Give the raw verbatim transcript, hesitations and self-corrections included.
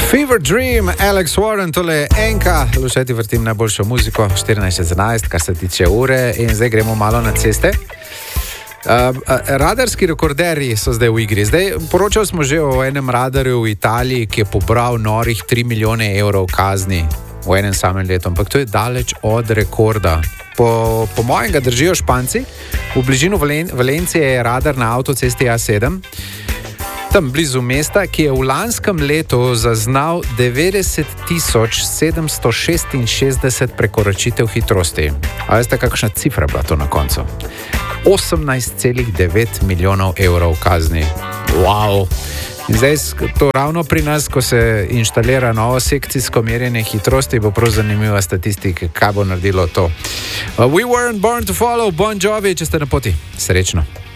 Fever Dream, Alex Warren, tole je enka, lušajte vrtim najboljšo muziko, štirinajst enajst, kar se tiče ure, in zdaj gremo malo na ceste. Uh, radarski rekorderji so zdaj v igri. Zdaj, poročali smo že o enem radarju v Italiji, ki je pobral norih tri milijone evrov kazni v enem samem letu, ampak to je daleč od rekorda. Po, po mojem ga držijo Španci, v bližino Valen- Valencije je radar na avtocesti A sedem, tam blizu mesta, ki je v lanskem letu zaznal devetdeset tisoč sedemsto šestinšestdeset prekoračitev hitrosti. A veste, kakšna cifra bila to na koncu? osemnajst celih devet milijonov evrov kazni. Wow! In zdaj, to ravno pri nas, ko se inštalira novo sekcijsko merjenje hitrosti, bo prav zanimiva statistika, kaj bo naredilo to. Uh, we weren't born to follow, Bon Jovi, če ste na poti. Srečno!